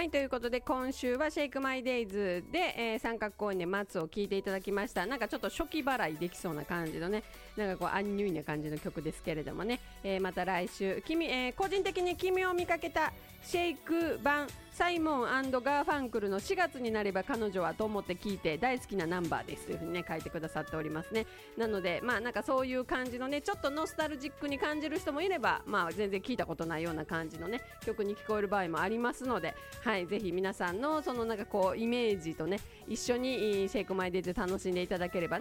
はい、ということで今週はシェイクマイデイズで、三角公園で松を聴いていただきました。なんかちょっと初期払いできそうな感じのね、なんかこうアンニュイな感じの曲ですけれどもね、また来週個人的に君を見かけたシェイク版サイモン&ガーファンクルの4月になれば彼女はと思って聞いて大好きなナンバーですというふうにね書いてくださっておりますね。なのでまあなんかそういう感じのねちょっとノスタルジックに感じる人もいれば、まあ全然聞いたことないような感じのね曲に聞こえる場合もありますので、はい、ぜひ皆さんのそのなんかこうイメージとね一緒にシェイクマイデイズ楽しんでいただければ